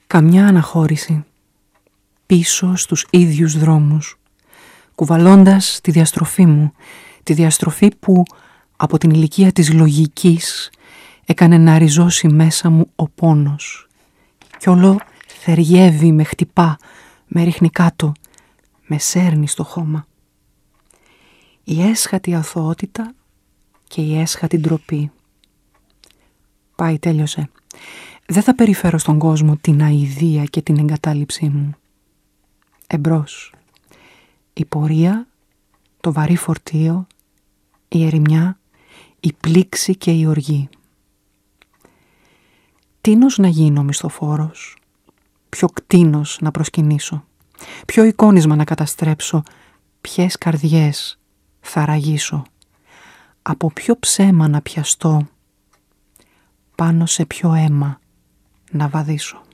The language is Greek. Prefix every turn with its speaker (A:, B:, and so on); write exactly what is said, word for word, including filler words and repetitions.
A: Καμιά αναχώρηση, πίσω στους ίδιους δρόμους, κουβαλώντας τη διαστροφή μου, τη διαστροφή που από την ηλικία της λογικής έκανε να ριζώσει μέσα μου ο πόνος κι όλο θεριεύει, με χτυπά, με ρίχνει κάτω, με σέρνει στο χώμα. Η έσχατη αθωότητα και η έσχατη ντροπή. Πάει, τέλειωσε. Δεν θα περιφέρω στον κόσμο την αηδία και την εγκατάλειψή μου. Εμπρός. Η πορεία, το βαρύ φορτίο, η ερημιά, η πλήξη και η οργή. Τίνος να γίνω μισθοφόρος, ποιο κτίνος να προσκυνήσω, ποιο εικόνισμα να καταστρέψω, ποιες καρδιές θα ραγίσω, από ποιο ψέμα να πιαστώ, πάνω σε ποιο αίμα να βαδίσω.